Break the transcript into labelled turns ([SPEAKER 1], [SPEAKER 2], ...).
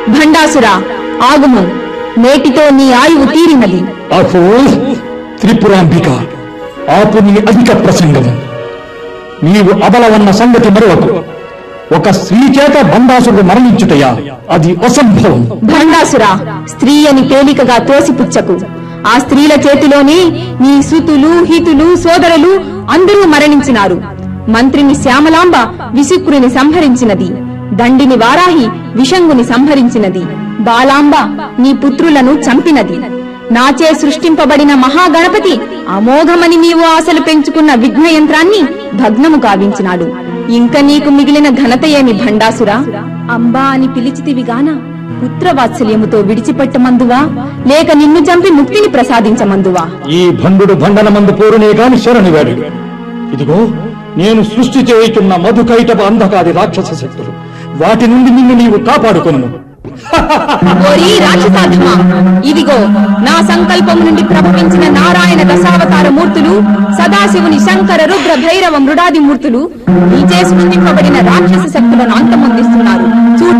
[SPEAKER 1] భండాసురా, ఆగుము. నేటితో నీ ఆయువు తీరినది.
[SPEAKER 2] అహో త్రిపురాంబిక, ఆపు నీ అధిక ప్రసంగము. నీవు అబలవన్న సంగతి మరొక ఒక స్త్రీ చేత భండాసురుడు మరణించుటయా? అది అసంభవం.
[SPEAKER 1] భండాసురా, స్త్రీ అని తేలికగా తోసిపుచ్చకు. ఆ స్త్రీల చేతిలోనే నీ సుతులు, హితులు, సోదరులు అందరూ మరణించినారు. మంత్రిని శ్యామలాంబ విశుక్రుని సంహరించినది. దండిని వారాహి విషంగుని సంహరించినది. బాలాంబ నీ పుత్రులను చంపినది. నాచే సృష్టింపబడిన మహాగణపతి అమోఘమని నీవు ఆశలు పెంచుకున్న విఘ్నయంత్రాన్ని భగ్నము కావించినాడు. ఇంక నీకు మిగిలిన ఘనత ఏమి భండాసురా? అంబా అని పిలిచితివిగాన పుత్రవాత్సల్యముతో విడిచిపెట్టమందువా, లేక నిన్ను చంపి ముక్తిని ప్రసాదించమందువా?
[SPEAKER 2] ఈ భండు బండనమందు పోరునే గాని శరణివాడు. ఇదిగో నేను సృష్టి చేయుచున్న మధుకైటవ అంధకాది రాక్షస శక్తులు, వాటి నుండి నిన్ను నీవు కాపాడుకొను.
[SPEAKER 1] ఓరి రాక్షసాధమా, ఇదిగో నా సంకల్పము నుండి ప్రభవించిన నారాయణ దశావతార మూర్తులు, సదాశివుని శంకర రుద్ర భైరవ మృడాది మూర్తులు నీచే సృష్టింపబడిన రాక్షస శక్తులను అంతమొందిస్తున్నారు.